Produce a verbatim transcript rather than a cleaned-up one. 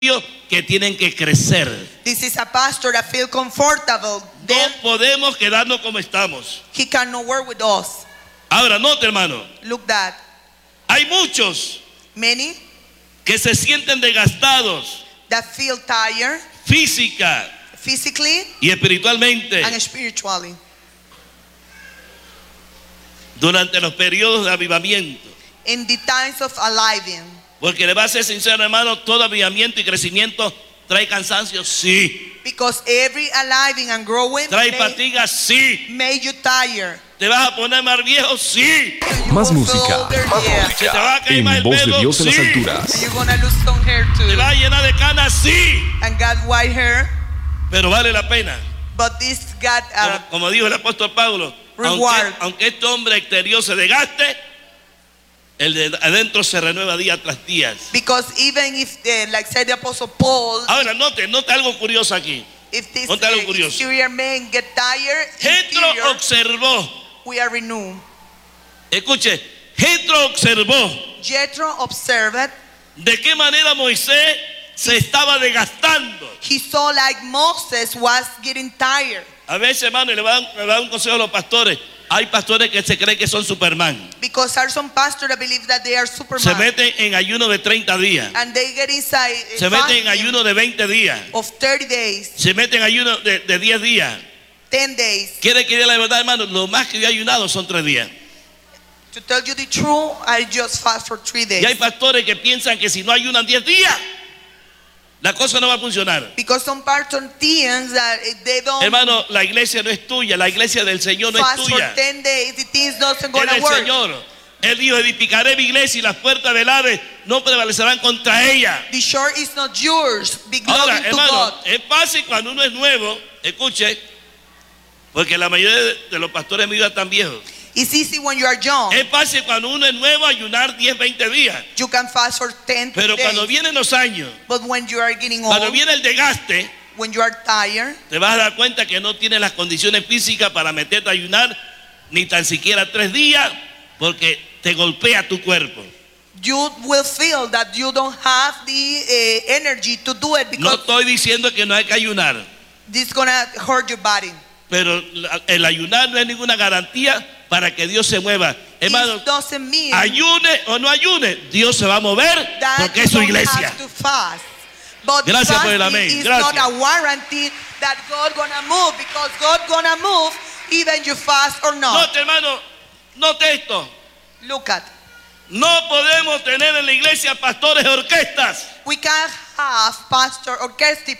que tienen que crecer. This is a pastor that feel comfortable. Then No podemos quedarnos como estamos. he cannot work with us. Ahora, note, hermano, Look that. hay muchos Many que se sienten desgastados that feel tired física physically y espiritualmente and spiritually durante los periodos de avivamiento. in the times of aliving. Porque le va a ser sincero, hermano, todo avivamiento y crecimiento trae cansancio, sí. Because every aliving and growing Trae may, fatiga, sí. may you tired. Te vas a poner más viejo, sí. You Más will feel música, older, más yeah. Se te va a caer En más el voz de pelo, Dios en las sí. alturas. You're gonna lose some hair Te too. va a llenar de canas, sí. And got white hair. Pero vale la pena. But this got Como, a como dijo el apóstol Pablo, aunque, reward. aunque este hombre exterior se desgaste, el de adentro se renueva día tras día. because even if uh, like said the apostle Paul, Ahora, note, note algo curioso aquí. if this Ponte algo uh, curioso. exterior man get tired, Jetro interior, observó, we are renewed. escuche, Jetro observó Jethro observed. de qué manera Moisés se estaba desgastando. He saw like Moses was getting tired. A veces, hermano, y le voy a dar, le voy a dar un consejo a los pastores. Hay pastores que se creen que son Superman. Because there are some pastors that believe that they are Superman. Se meten en ayuno de treinta días. And they get inside uh, Se meten en fasting ayuno de veinte días. of thirty days, Se meten en ayuno de, de diez días. ten days. Quiere que diga la verdad, hermano. Lo más que yo he ayunado son tres días. To tell you the truth, I just fast for three days. Y hay pastores que piensan que si no ayunan diez días, la cosa no va a funcionar. Because some pastors think that if they don't Hermano, la iglesia no es tuya. La iglesia del Señor no es fast for tuya. ten days, the things doesn't Es gonna del work. Señor. Él dijo, edificaré mi iglesia y las puertas del Hades no prevalecerán contra ella. The shore is not yours, Ahora, belonging to hermano, God. es fácil cuando uno es nuevo, escuche, porque la mayoría de, de los pastores míos están viejos. It's easy when you are young. Es fácil cuando uno es nuevo ayunar diez, veinte días. You can fast for ten Pero days. cuando vienen los años, But when you are getting cuando old, viene el desgaste, when you are tired, te vas a dar cuenta que no tienes las condiciones físicas para meterte a ayunar ni tan siquiera tres días, porque te golpea tu cuerpo. you will feel that you don't have the uh, energy to do it No because estoy diciendo que no hay que ayunar, this is gonna hurt your body. pero la- el ayunar no es ninguna garantía para que Dios se mueva. Hermano, It doesn't mean ayune o no ayune, Dios se va a mover that porque you es su don't iglesia. have to fast. But Gracias por el fasting amén. is Gracias. not a warranty that God gonna move, because God gonna move even you fast or not. Note, hermano, note esto. Look at, No podemos tener en la iglesia pastores de orquestas. we can have pastor orchestra